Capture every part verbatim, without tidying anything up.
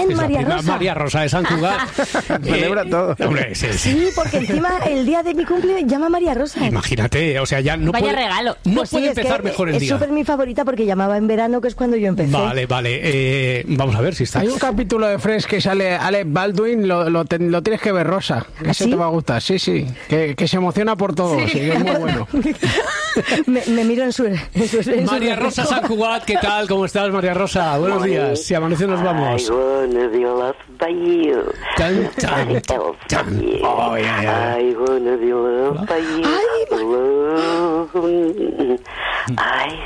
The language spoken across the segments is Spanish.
es María Rosa. María Rosa de Sant Cugat. Celebra eh, todo. Hombre, sí, sí. Sí, porque encima el día de mi cumple llama María Rosa. Imagínate, o sea, ya no Vaya puede, regalo. no Pues sí, puede es empezar que mejor el es día. súper mi favorita porque llamaba en verano, que es cuando yo empecé. Vale, vale. Eh, vamos a ver si está. Hay un capítulo de Friends que sale Alec Baldwin, lo, lo, te- lo tienes que ver, Rosa. Ese ¿Sí? te va a gustar, sí, sí. Que, que se emociona por todo, sí, que es muy bueno. me, me miro en su... En su en su María Rosa reflejo. Sant Cugat, ¿qué tal? ¿Cómo estás, María Rosa? Buenos días. Si amanece nos vamos. I wanna be loved by you. Tan, tan, Nobody else tan. but you. Oh, yeah, yeah. I wanna be loved by you. Ay, Alone. I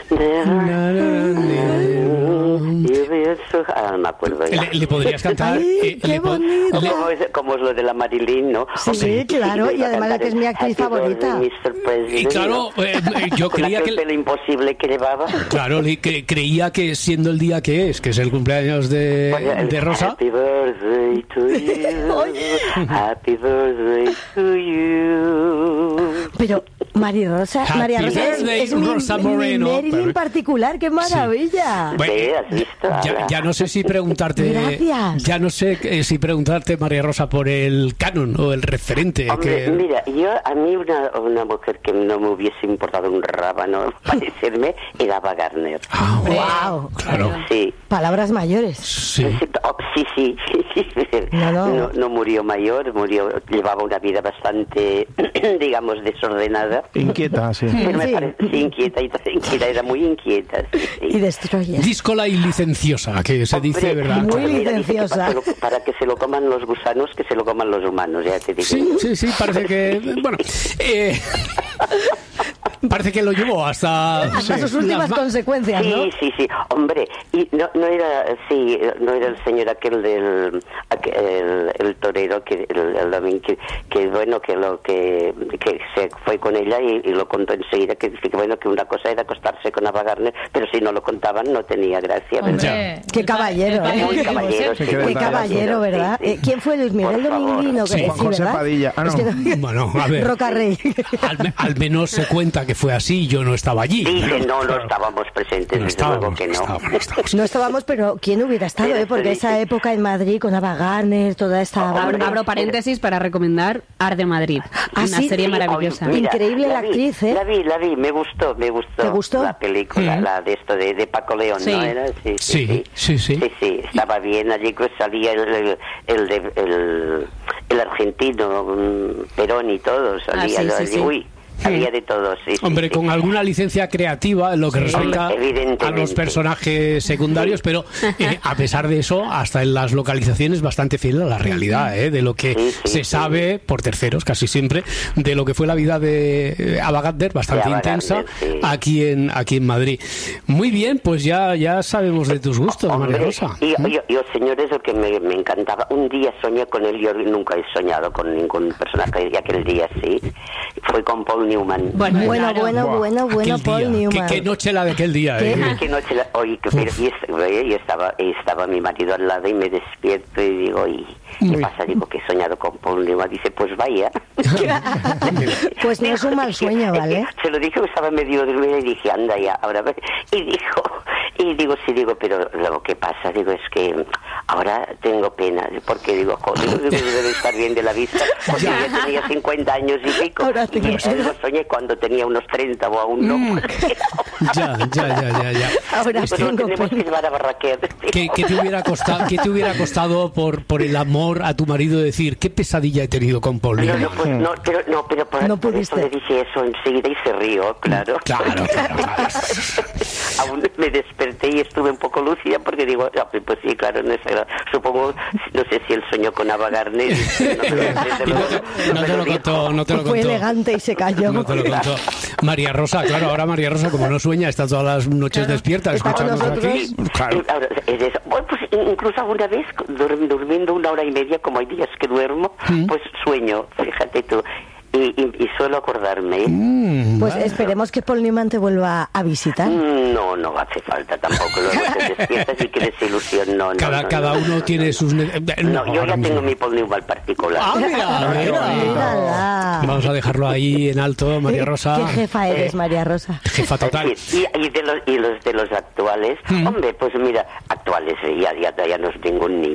never... Ah, no me acuerdo ya. ¿Le, le podrías cantar? Ay, Eh, qué le po- bonito. le- Como es, como es lo de la Marilyn, ¿no? Sí, claro, y además la que es mi actriz Happy favorita. birthday, mister President, Y claro, ¿no? eh, eh, yo Con creía aquel que... pelo imposible que llevaba. Claro, le- que, creía que siendo el día que es, que es el cumpleaños de, Oye, el de Rosa... Happy birthday to you. Happy birthday to you. Pero María Rosa, Happy María Rosa es, birthday, es mi, Rosa mi Moreno. Marilyn particular, qué maravilla. Bueno, Sí, ¿has visto? ya, ya no sé si preguntarte... Gracias. Ya no sé eh, si preguntarte, María Rosa, por el canon o el referente. Hombre, que... mira, yo a mí una, una mujer que no me hubiese importado un rábano parecerme era Ava Gardner. Ah, Wow. claro. Sí. Palabras mayores. Sí. Sí, oh, sí, sí, sí, sí. No, no. No, no murió mayor, murió, llevaba una vida bastante, digamos, desordenada. Inquieta, sí. Pero me Sí. parece sí, inquieta, y inquieta, era muy inquieta. Sí, sí. Y destroyer. Díscola y licenciosa, que se dice, Hombre, ¿verdad? Muy pues mira, dice que licenciosa. para, que lo- para que se lo coman los gusanos, que se lo coman los humanos, ya te digo. Sí, sí, sí, parece que... Bueno, eh, parece que lo llevó hasta... Hasta sus últimas las ma- consecuencias, ¿no? Sí, sí, sí, hombre, y no, no era, sí, no era el señor aquel del, aquel- el, el torero que, el, el domingo, que, que bueno, que lo que, que se fue con ella y, y lo contó enseguida, que dice que bueno, que una cosa era acostarse con Ava Gardner, pero si no lo contaban no tenía gracia, ¿verdad? Hombre, Qué caballero, el ¿eh? Muy caballero, Sí, sí, qué muy Qué caballero, sí, ¿verdad? sí. Eh, ¿Quién fue Luis Miguel Por favor. Dominguino? Sí. Juan José ¿verdad? Padilla. Ah, no. Es que no- Bueno, a ver. Roca Rey. Al, me- al menos se cuenta que fue así, yo no estaba allí. Dice, no, no Claro. estábamos presentes, No desde luego estábamos, que no no. estábamos, no estábamos. No estábamos, pero ¿quién hubiera estado? Mira, Eh? Porque se esa dice- época en Madrid con Ava Gardner, toda esta... Hombre, Abro, abro paréntesis para recomendar Ar de Madrid, Ah, una sí, serie sí, maravillosa. Oye, Increíble la vi, actriz, ¿eh? La vi, la vi, me gustó, me gustó. ¿Te gustó? La película, Mm. la de esto de, de Paco León, Sí. ¿no era? Sí, Sí, sí, sí. Sí, sí, estaba bien, allí pues salía el, el, el, de- el, el argentino, mm, Perón y todo, salía, Ah, sí, sí, allí, sí. uy, había de todo, sí, sí, Hombre, sí. con alguna licencia creativa en lo que respecta Hombre, a evidentemente. los personajes secundarios, pero eh, a pesar de eso, hasta en las localizaciones bastante fiel a la realidad, ¿eh? De lo que Sí, sí, se sí. sabe, por terceros casi siempre, de lo que fue la vida de eh, Ava Gardner, bastante De Ava intensa, Gardner, sí. aquí en aquí en Madrid. Muy bien, pues ya, ya sabemos de tus gustos, Hombre, María Rosa. y, y, y, oh, señores, lo que me, me encantaba, un día soñé con él, yo nunca he soñado con ningún personaje, y aquel día sí, fue con Paul Newman. Bueno, Bueno, claro. bueno, Buah, bueno, bueno, Aquel Paul día. Newman. ¿Qué, qué noche la de aquel día, ¿Qué? ¿eh? Que noche la- oye, que- pero- y, est- oye, y estaba y estaba mi marido al lado y me despierto y digo, ¿y qué pasa? Digo, que he soñado con Paul Newman. Dice, pues vaya. Pues no es un mal sueño, ¿vale? Se lo dije que estaba medio dormida y dije, anda ya, ahora ve. Y dijo, y digo, sí, digo, pero lo que pasa, digo, es que ahora tengo pena, porque digo, joder, digo, debe estar bien de la vista, porque Ya. ya tenía cincuenta años y pico. Ahora Y tengo eso lo soñé cuando tenía unos treinta o aún no. Mm. Ya, ya, ya, ya, ya. Ahora Pues lo tengo tenemos que pena. llevar a barraquear. ¿Qué, qué te hubiera costado, qué te hubiera costado por, por el amor a tu marido decir qué pesadilla he tenido con Paul No, Newman? no, pues, no, pero, no, pero por, No por pudiste. eso le dije eso enseguida y se rió, claro. Claro, claro, claro. Aún me desperté y estuve un poco lúcida porque digo, ah, pues sí, claro, no sé, supongo, no sé si él soñó con Ava Gardner. No, sé, desde Y no luego, te, no me te lo lo dijo. contó, no te lo Fue contó. elegante y se cayó. No te lo contó. María Rosa, claro, ahora María Rosa, como no sueña, está todas las noches despierta, Está con escuchándonos nosotros. aquí. Claro. Y ahora, es eso. Bueno, pues incluso alguna vez, dur- durmiendo una hora y media, como hay días que duermo, pues sueño, fíjate tú. Y, y, y suelo acordarme. ¿eh? Mm, Pues vale. esperemos que Paul Newman te vuelva a visitar. No, no hace falta tampoco. Luego te despiertas y crees ilusión. No, no, Cada, no, cada no, uno no, tiene no. sus... ne- No, yo ahora ya mismo. tengo mi Paul Newman particular. Ah, mira, mira. Mírala. Vamos a dejarlo ahí en alto, María Rosa. ¿Qué jefa eres, María Rosa? Jefa total. Sí, y, y de los, y los de los actuales, Mm. hombre, pues mira, actuales, ya, ya, ya no es ningún niño.